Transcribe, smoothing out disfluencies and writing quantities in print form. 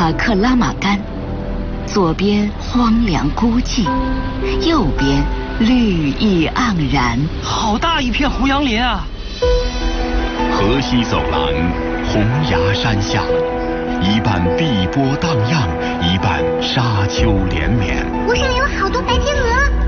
塔克拉玛干，左边荒凉孤寂，右边绿意盎然。 好大一片胡杨林啊！ 河西走廊，红崖山下，一半碧波荡漾，一半沙丘连绵。 湖上有好多白天